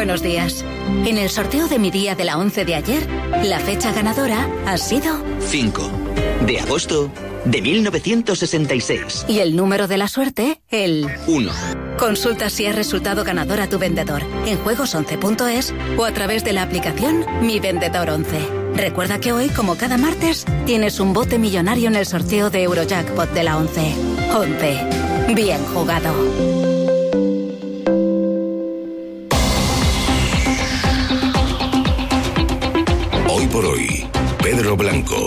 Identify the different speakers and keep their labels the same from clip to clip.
Speaker 1: Buenos días. En el sorteo de mi día de la 11 de ayer, la fecha ganadora ha sido
Speaker 2: 5 de agosto de 1966.
Speaker 1: Y el número de la suerte, el
Speaker 2: 1.
Speaker 1: Consulta si has resultado ganador a tu vendedor en juegos11.es o a través de la aplicación Mi Vendedor 11. Recuerda que hoy, como cada martes, tienes un bote millonario en el sorteo de Eurojackpot de la 11. 11. Bien jugado.
Speaker 3: Hoy por hoy, Pedro Blanco.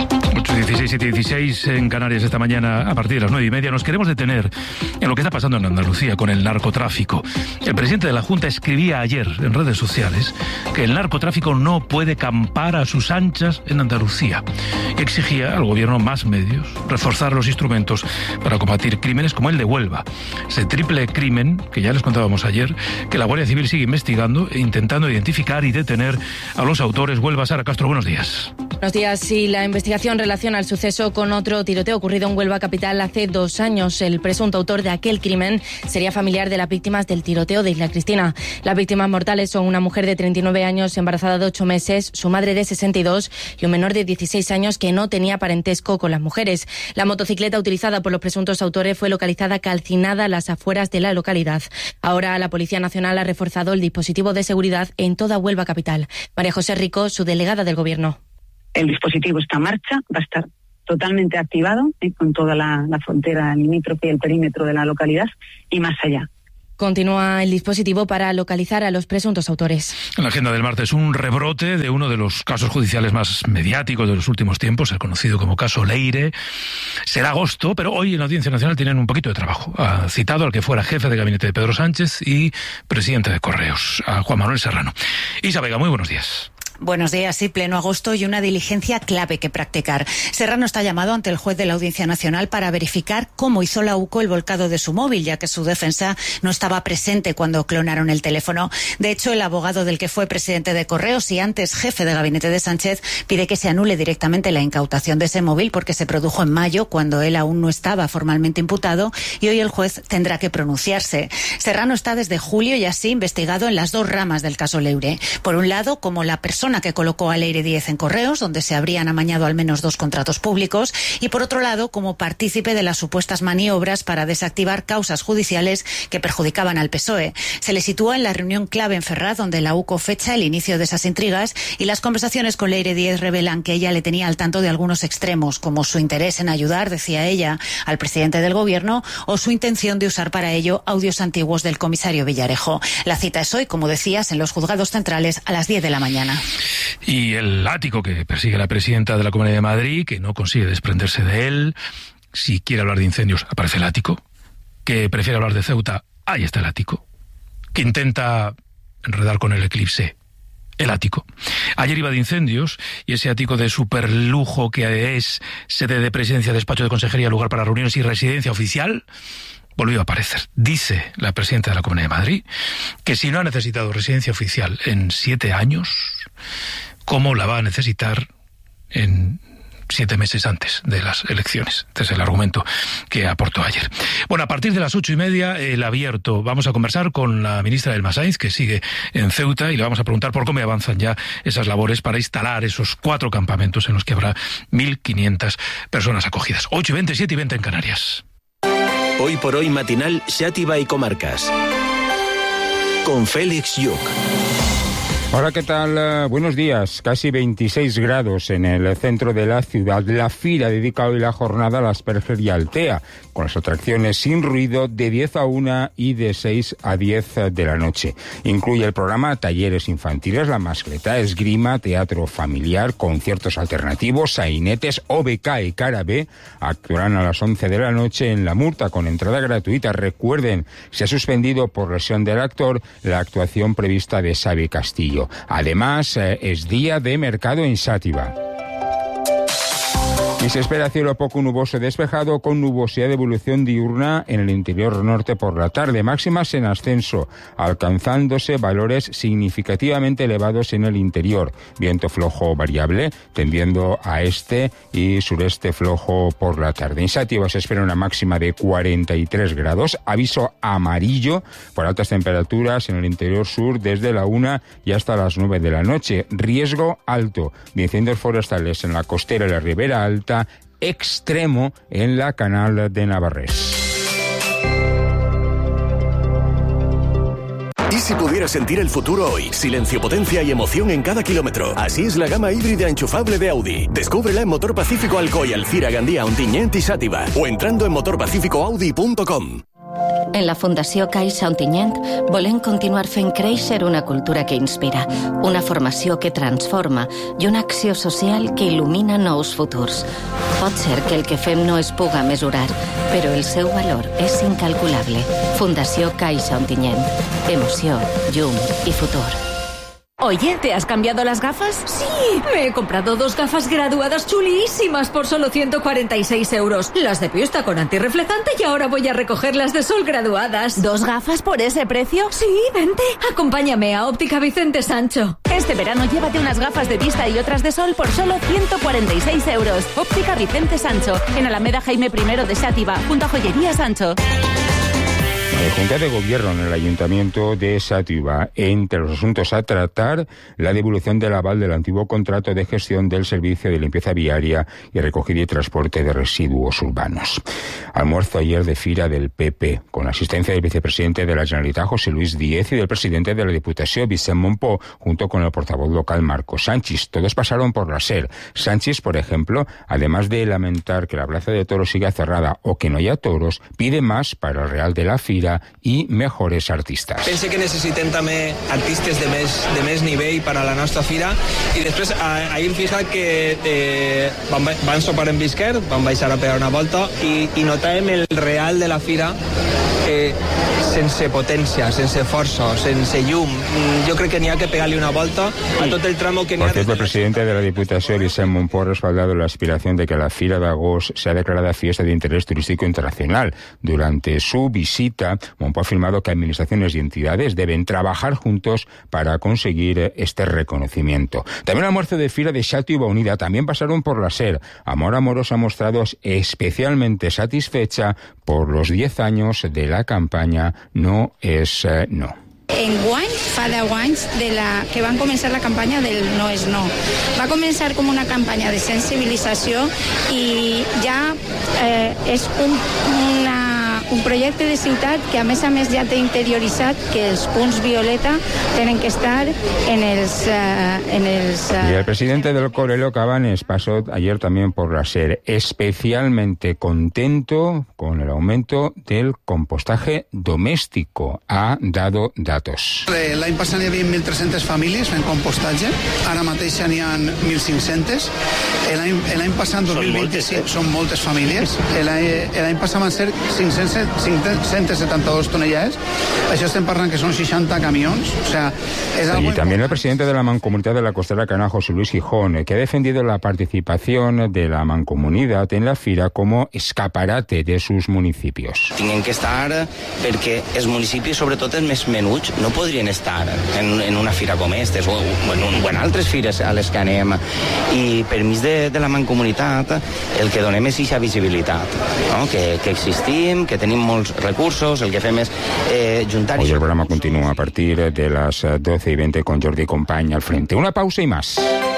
Speaker 4: 8:16, 7:16 en Canarias esta mañana. A partir de las 9:30 nos queremos detener en lo que está pasando en Andalucía con el narcotráfico. El presidente de la Junta escribía ayer en redes sociales que el narcotráfico no puede campar a sus anchas en Andalucía y exigía al gobierno más medios, reforzar los instrumentos para combatir crímenes como el de Huelva. Ese triple crimen que ya les contábamos ayer, que la Guardia Civil sigue investigando e intentando identificar y detener a los autores. Huelva, Sara Castro, buenos días.
Speaker 5: Buenos días. Sí, la investigación relaciona el suceso con otro tiroteo ocurrido en Huelva capital hace 2 años. El presunto autor de aquel crimen sería familiar de las víctimas del tiroteo de Isla Cristina. Las víctimas mortales son una mujer de 39 años, embarazada de 8 meses, su madre de 62 y un menor de 16 años que no tenía parentesco con las mujeres. La motocicleta utilizada por los presuntos autores fue localizada calcinada a las afueras de la localidad. Ahora la Policía Nacional ha reforzado el dispositivo de seguridad en toda Huelva capital. María José Rico, su delegada del Gobierno.
Speaker 6: El dispositivo está en marcha, va a estar totalmente activado con toda la frontera limítrofe y el perímetro de la localidad y más allá.
Speaker 5: Continúa el dispositivo para localizar a los presuntos autores.
Speaker 4: En la agenda del martes, un rebrote de uno de los casos judiciales más mediáticos de los últimos tiempos, el conocido como caso Leire. Será agosto, pero hoy en la Audiencia Nacional tienen un poquito de trabajo. Ha citado al que fuera jefe de gabinete de Pedro Sánchez y presidente de Correos, a Juan Manuel Serrano. Isa Vega, muy buenos días.
Speaker 7: Buenos días, sí, pleno agosto y una diligencia clave que practicar. Serrano está llamado ante el juez de la Audiencia Nacional para verificar cómo hizo la UCO el volcado de su móvil, ya que su defensa no estaba presente cuando clonaron el teléfono. De hecho, el abogado del que fue presidente de Correos y antes jefe de gabinete de Sánchez pide que se anule directamente la incautación de ese móvil porque se produjo en mayo, cuando él aún no estaba formalmente imputado, y hoy el juez tendrá que pronunciarse. Serrano está desde julio y así investigado en las 2 ramas del caso Leire. Por un lado, como la persona que colocó a Leire 10 en Correos, donde se habrían amañado al menos 2 contratos públicos, y por otro lado, como partícipe de las supuestas maniobras para desactivar causas judiciales que perjudicaban al PSOE. Se le sitúa en la reunión clave en Ferraz, donde la UCO fecha el inicio de esas intrigas, y las conversaciones con Leire 10 revelan que ella le tenía al tanto de algunos extremos, como su interés en ayudar, decía ella, al presidente del gobierno, o su intención de usar para ello audios antiguos del comisario Villarejo. La cita es hoy, como decías, en los juzgados centrales a las 10 de la mañana.
Speaker 4: Y el látigo que persigue la presidenta de la Comunidad de Madrid, que no consigue desprenderse de él. Si quiere hablar de incendios, aparece el ático. Que prefiere hablar de Ceuta, ahí está el ático. Que intenta enredar con el eclipse, el ático. Ayer iba de incendios y ese ático de superlujo que es sede de presidencia, despacho de consejería, lugar para reuniones y residencia oficial, volvió a aparecer. Dice la presidenta de la Comunidad de Madrid que si no ha necesitado residencia oficial en 7 años, ¿cómo la va a necesitar en 7 meses antes de las elecciones? Este es el argumento que aportó ayer. Bueno, a partir de las 8:30, el abierto. Vamos a conversar con la ministra Elma Sainz, que sigue en Ceuta, y le vamos a preguntar por cómo avanzan ya esas labores para instalar esos 4 campamentos en los que habrá 1.500 personas acogidas. 8:20, 7:20 en Canarias.
Speaker 2: Hoy por hoy matinal Xàtiva y Comarcas. Con Félix Lluc.
Speaker 8: Hola, ¿qué tal? Buenos días. Casi 26 grados en el centro de la ciudad. La Fira dedica hoy la jornada a Asperger y Altea, con las atracciones sin ruido de 10 a 1 y de 6 a 10 de la noche. Incluye el programa talleres infantiles, la mascleta, esgrima, teatro familiar, conciertos alternativos, sainetes, OBK y Cara B. Actuarán a las 11 de la noche en La Murta con entrada gratuita. Recuerden, se ha suspendido por lesión del actor la actuación prevista de Xavi Castillo. Además, es día de mercado en Xàtiva. Y se espera cielo poco nuboso despejado con nubosidad de evolución diurna en el interior norte por la tarde, máximas en ascenso, alcanzándose valores significativamente elevados en el interior. Viento flojo variable, tendiendo a este y sureste flojo por la tarde. En Sátiva se espera una máxima de 43 grados, aviso amarillo por altas temperaturas en el interior sur desde la 1 y hasta las 9 de la noche. Riesgo alto de incendios forestales en la costera y la ribera alta, extremo en la Canal de Navarrés.
Speaker 9: ¿Y si pudieras sentir el futuro hoy? Silencio, potencia y emoción en cada kilómetro. Así es la gama híbrida enchufable de Audi. Descúbrela en Motor Pacífico Alcoy, Alcira, Gandía, Ontinyent y Xàtiva. O entrando en motorpacificoaudi.com.
Speaker 10: En la Fundació Caixa Ontinyent volem continuar fent créixer una cultura que inspira, una formació que transforma i una acció social que il·lumina nous futurs. Pot ser que el que fem no es puga mesurar, però el seu valor és incalculable. Fundació Caixa Ontinyent. Emoció, llum i futur.
Speaker 11: Oye, ¿te has cambiado las gafas?
Speaker 12: Sí, me he comprado 2 gafas graduadas chulísimas por solo 146 euros. Las de pista con antirreflejante y ahora voy a recoger las de sol graduadas.
Speaker 11: ¿2 gafas por ese precio?
Speaker 12: Sí, vente. Acompáñame a Óptica Vicente Sancho.
Speaker 11: Este verano llévate unas gafas de vista y otras de sol por solo 146 euros. Óptica Vicente Sancho, en Alameda Jaime I de Xàtiva, junto a Joyería Sancho.
Speaker 8: Junta de Gobierno en el Ayuntamiento de Xàtiva. Entre los asuntos a tratar, la devolución del aval del antiguo contrato de gestión del servicio de limpieza viaria y recogida y transporte de residuos urbanos. Almuerzo ayer de Fira del PP, con la asistencia del vicepresidente de la Generalitat, José Luis Díez, y del presidente de la Diputación, Vicent Montpó, junto con el portavoz local, Marcos Sánchez. Todos pasaron por la SER. Sánchez, por ejemplo, además de lamentar que la plaza de toros siga cerrada o que no haya toros, pide más para el Real de la Fira i mejores artistes.
Speaker 13: Pense que necessitem també artistes de més nivell per a la nostra fira i després ahir em fixa que van sopar en Bisquer, van baixar a pegar una volta i notàvem el real de la fira sense potència, sense força, sense llum. Jo crec que n'hi ha que pegar-li una volta a tot el tramo que n'hi ha...
Speaker 8: Por cierto, el presidente de la Diputación, Vicent Montpó, ha respaldado la aspiración de que la Fira de Agost sea declarada fiesta de interés turístico internacional. Durante su visita, Montpó ha afirmado que administraciones y entidades deben trabajar juntos para conseguir este reconocimiento. También el almuerzo de Fira de Xàtiva Unida también pasaron por la SER. Amor Amorós ha mostrado especialmente satisfecha por los 10 años de la campaña No és no.
Speaker 14: Enguany, fa 10 anys que van començar la campanya del No és no. Va començar com una campanya de sensibilització i ja és un projecte de ciutat que a més ja té interioritzat que els punts violeta tenen que estar en els...
Speaker 8: Y el presidente del Corelo, Cabanes, pasó ayer también por la SER, especialmente contento con el aumento del compostaje doméstico. Ha dado datos.
Speaker 15: L'any passat hi havia 1.300 famílies fent compostatge, ara mateix n'hi ha 1.500. L'any passat, 2025, són moltes famílies. L'any passat van ser 572 tonelades. Això estem parlant que són 60 camions. O sea, es algo...
Speaker 8: Y también el presidente de la Mancomunidad de la Costera Cana, José Luis Gijón, que ha defendido la participación de la Mancomunidad en la Fira como escaparate de sus municipios.
Speaker 16: Tienen que estar perquè els municipis, sobretot els més menuts, no podrien estar en una fira com aquestes o en altres fires a les que anem. I per mig de la Mancomunitat el que donem és aquesta visibilitat, no? Que existim, que tenim molts recursos, el que fem és juntar...
Speaker 8: Hoy el programa continúa a partir de las 12:20 con Jordi Company al frente. Una pausa y más.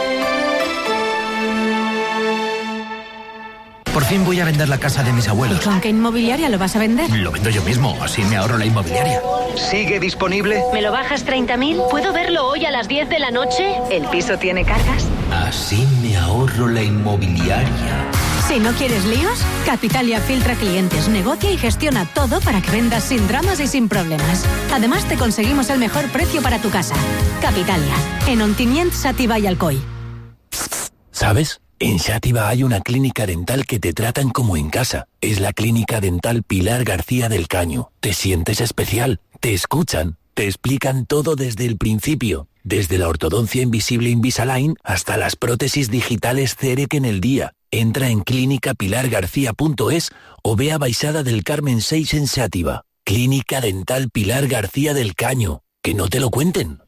Speaker 17: Por fin voy a vender la casa de mis abuelos.
Speaker 11: ¿Y con qué inmobiliaria lo vas a vender?
Speaker 17: Lo vendo yo mismo, así me ahorro la inmobiliaria.
Speaker 18: ¿Sigue disponible?
Speaker 19: ¿Me lo bajas 30.000? ¿Puedo verlo hoy a las 10 de la noche? ¿El piso tiene cargas?
Speaker 17: Así me ahorro la inmobiliaria.
Speaker 11: Si no quieres líos, Capitalia filtra clientes, negocia y gestiona todo para que vendas sin dramas y sin problemas. Además, te conseguimos el mejor precio para tu casa. Capitalia, en Ontinyent, Xàtiva y Alcoy.
Speaker 17: ¿Sabes? En Xàtiva hay una clínica dental que te tratan como en casa. Es la Clínica Dental Pilar García del Caño. Te sientes especial, te escuchan, te explican todo desde el principio. Desde la ortodoncia invisible Invisalign hasta las prótesis digitales CEREC en el día. Entra en clínicapilargarcía.es o ve a Baixada del Carmen 6 en Xàtiva. Clínica Dental Pilar García del Caño. Que no te lo cuenten.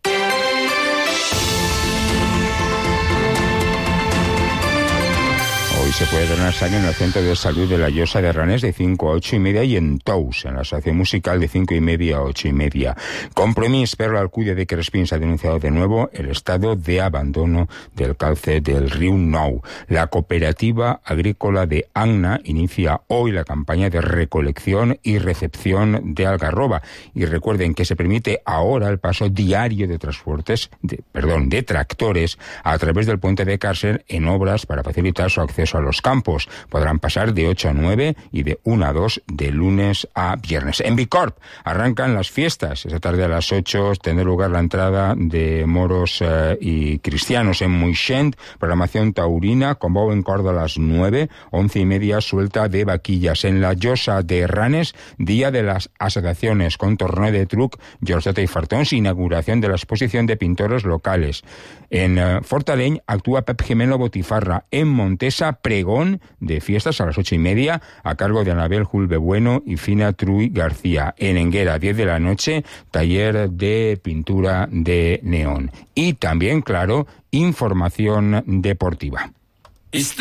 Speaker 8: Hoy se puede donar sangre en el Centro de Salud de la Llosa de Ranes de 5 a 8 y media y en Tous, en la Asociación Musical de 5 y media a 8 y media. Compromís per l'Alcúdia de Crespins ha denunciado de nuevo el estado de abandono del cauce del río Nou. La Cooperativa Agrícola de Agna inicia hoy la campaña de recolección y recepción de algarroba. Y recuerden que se permite ahora el paso diario de de tractores a través del puente de Càrcer en obras para facilitar su acceso a los campos. Podrán pasar de 8 a 9 y de 1 a 2 de lunes a viernes. En Bicorp arrancan las fiestas. Esta tarde a las 8 tendrá lugar la entrada de moros y cristianos en Moixent, programación taurina, con bou en corda a las 9, 11 y media suelta de vaquillas. En la Llosa de Ranes, día de las asociaciones con torneo de truc, Georgeta y Fartons, inauguración de la exposición de pintores locales. En Fortaleny actúa Pep Jimeno Botifarra. En Montesa, pregón de fiestas a las 8 y media a cargo de Anabel Julbe Bueno y Fina Truy García. En Enguera, 10 de la noche, taller de pintura de neón. Y también, claro, información deportiva.